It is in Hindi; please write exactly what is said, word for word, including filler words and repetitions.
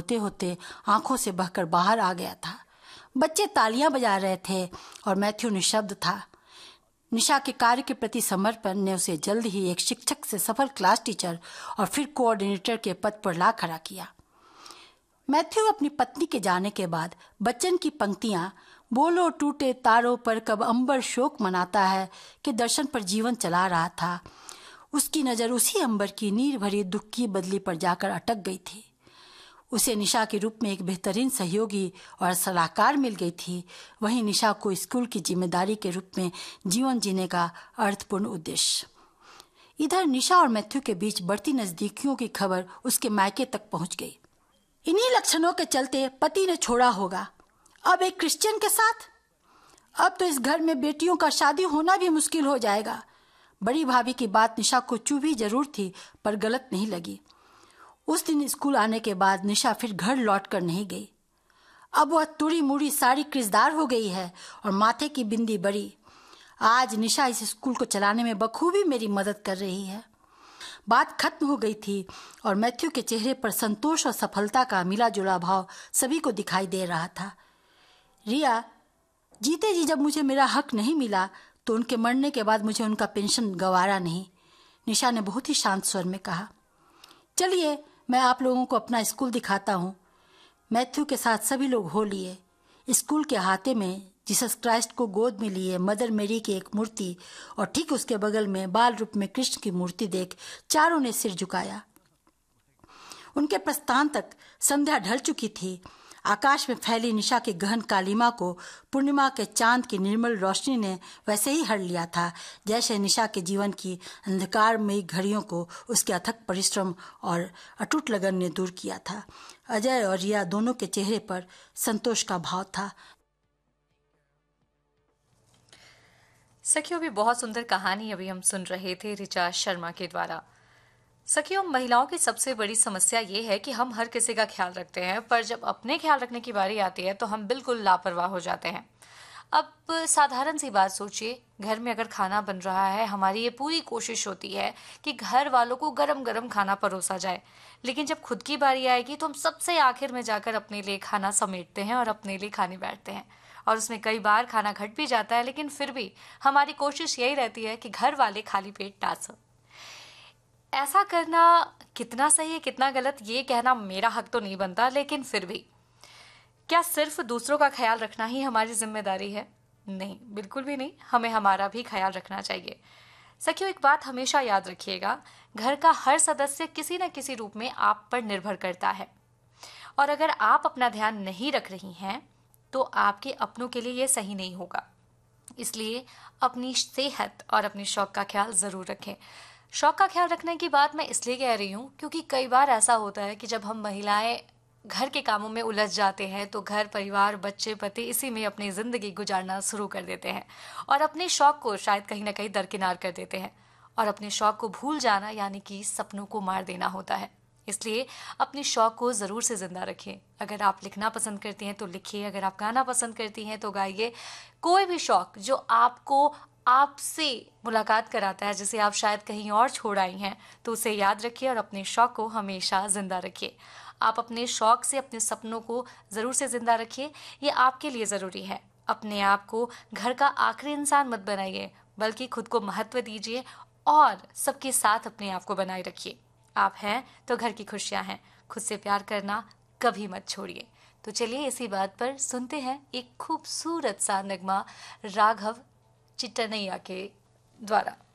होते होते आंखों से बहकर बाहर आ गया था। बच्चे तालियां बजा रहे थे और मैथ्यू निशब्द था। निशा के कार्य के प्रति समर्पण ने उसे जल्द ही एक शिक्षक से सफल क्लास टीचर और फिर कोऑर्डिनेटर के पद पर ला खड़ा किया। मैथ्यू अपनी पत्नी के जाने के बाद बच्चन की पंक्तियां बोलो टूटे तारों पर कब अंबर शोक मनाता है के दर्शन पर जीवन चला रहा था। उसकी नज़र उसी अंबर की नीर भरी दुख की बदली पर जाकर अटक गई थी। उसे निशा के रूप में एक बेहतरीन सहयोगी और सलाहकार मिल गई थी। वहीं निशा को स्कूल की जिम्मेदारी के रूप में जीवन जीने का अर्थपूर्ण उद्देश्य। इधर निशा और मैथ्यू के बीच बढ़ती नजदीकियों की खबर उसके मायके तक पहुंच गई। इन्हीं लक्षणों के चलते पति ने छोड़ा होगा, अब एक क्रिश्चियन के साथ। अब तो इस घर में बेटियों का शादी होना भी मुश्किल हो जाएगा। बड़ी भाभी की बात निशा को चुभी जरूर थी, पर गलत नहीं लगी। उस दिन स्कूल आने के बाद निशा फिर घर लौट कर नहीं गई। अब वह तुड़ी मुड़ी साड़ी क्रिजदार हो गई है और माथे की बिंदी बड़ी। आज निशा इस स्कूल को चलाने में बखूबी मेरी मदद कर रही है। बात खत्म हो गई थी और मैथ्यू के चेहरे पर संतोष और सफलता का मिला जुला भाव सभी को दिखाई दे रहा था। रिया, जीते जी जब मुझे मेरा हक नहीं मिला तो उनके मरने के बाद मुझे उनका पेंशन गवारा नहीं, निशा ने बहुत ही शांत स्वर में कहा। चलिए मैं आप लोगों को अपना स्कूल दिखाता हूँ। मैथ्यू के साथ सभी लोग हो लिए। स्कूल के हाथे में जीसस क्राइस्ट को गोद में लिए मदर मेरी की एक मूर्ति और ठीक उसके बगल में बाल रूप में कृष्ण की मूर्ति देख चारों ने सिर झुकाया। उनके प्रस्थान तक संध्या ढल चुकी थी। आकाश में फैली निशा के गहन कालीमा को पूर्णिमा के चांद की निर्मल रोशनी ने वैसे ही हर लिया था जैसे निशा के जीवन की अंधकारमयी घड़ियों को उसके अथक परिश्रम और अटूट लगन ने दूर किया था। अजय और रिया दोनों के चेहरे पर संतोष का भाव था। सखियों, भी बहुत सुंदर कहानी अभी हम सुन रहे थे ऋचा शर्मा के द्वारा। सखियों, महिलाओं की सबसे बड़ी समस्या ये है कि हम हर किसी का ख्याल रखते हैं, पर जब अपने ख्याल रखने की बारी आती है तो हम बिल्कुल लापरवाह हो जाते हैं। अब साधारण सी बात सोचिए, घर में अगर खाना बन रहा है, हमारी ये पूरी कोशिश होती है कि घर वालों को गरम गरम खाना परोसा जाए, लेकिन जब खुद की बारी आएगी तो हम सबसे आखिर में जाकर अपने लिए खाना समेटते हैं और अपने लिए खाने बैठते हैं। और उसमें कई बार खाना घट भी जाता है, लेकिन फिर भी हमारी कोशिश यही रहती है कि घर वाले खाली पेट ना सोएं। ऐसा करना कितना सही है कितना गलत ये कहना मेरा हक तो नहीं बनता, लेकिन फिर भी क्या सिर्फ दूसरों का ख्याल रखना ही हमारी जिम्मेदारी है? नहीं, बिल्कुल भी नहीं। हमें हमारा भी ख्याल रखना चाहिए। सखियों, एक बात हमेशा याद रखिएगा, घर का हर सदस्य किसी न किसी रूप में आप पर निर्भर करता है, और अगर आप अपना ध्यान नहीं रख रही हैं तो आपके अपनों के लिए ये सही नहीं होगा। इसलिए अपनी सेहत और अपने शौक का ख्याल जरूर रखें। शौक का ख्याल रखने की बात मैं इसलिए कह रही हूँ क्योंकि कई बार ऐसा होता है कि जब हम महिलाएं घर के कामों में उलझ जाते हैं तो घर परिवार बच्चे पति इसी में अपनी जिंदगी गुजारना शुरू कर देते हैं और अपने शौक को शायद कहीं ना कहीं दरकिनार कर देते हैं। और अपने शौक को भूल जाना यानी कि सपनों को मार देना होता है। इसलिए अपने शौक को ज़रूर से ज़िंदा रखें। अगर आप लिखना पसंद करती हैं तो लिखिए, अगर आप गाना पसंद करती हैं तो गाइए। कोई भी शौक जो आपको आपसे मुलाकात कराता है, जिसे आप शायद कहीं और छोड़ आई हैं, तो उसे याद रखिए और अपने शौक को हमेशा जिंदा रखिए। आप अपने शौक से अपने सपनों को ज़रूर से जिंदा रखिए, ये आपके लिए ज़रूरी है। अपने आप को घर का आखिरी इंसान मत बनाइए, बल्कि खुद को महत्व दीजिए और सबके साथ अपने आप को बनाए रखिए। आप हैं तो घर की खुशियां हैं। खुद से प्यार करना कभी मत छोड़िए। तो चलिए इसी बात पर सुनते हैं एक खूबसूरत सा नगमा राघव चिट्टनैया के द्वारा।